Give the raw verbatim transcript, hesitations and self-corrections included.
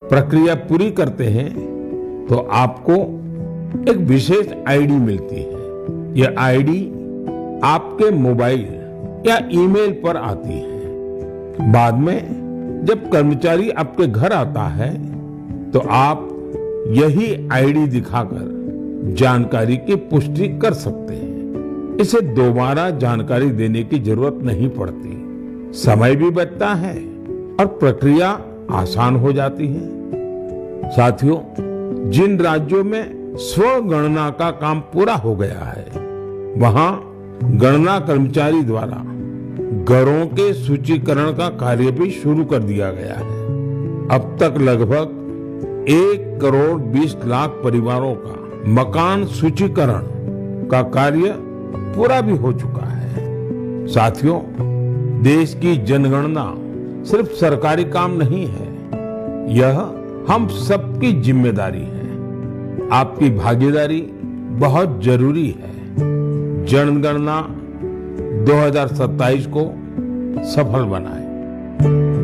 प्रक्रिया पूरी करते हैं तो आपको एक विशेष आईडी मिलती है। यह आईडी आपके मोबाइल या ईमेल पर आती है। बाद में जब कर्मचारी आपके घर आता है तो आप यही आईडी दिखाकर जानकारी की पुष्टि कर सकते हैं। इसे दोबारा जानकारी देने की जरूरत नहीं पड़ती, समय भी बचता है और प्रक्रिया आसान हो जाती है। साथियों, जिन राज्यों में स्व गणना का काम पूरा हो गया है, वहां गणना कर्मचारी द्वारा घरों के सूचीकरण का कार्य भी शुरू कर दिया गया है। अब तक लगभग एक करोड़ बीस लाख परिवारों का मकान सूचीकरण का कार्य पूरा भी हो चुका है। साथियों, देश की जनगणना सिर्फ सरकारी काम नहीं है, यह हम सबकी जिम्मेदारी है। आपकी भागीदारी बहुत जरूरी है। जनगणना दो हज़ार सत्ताईस को सफल बनाएं।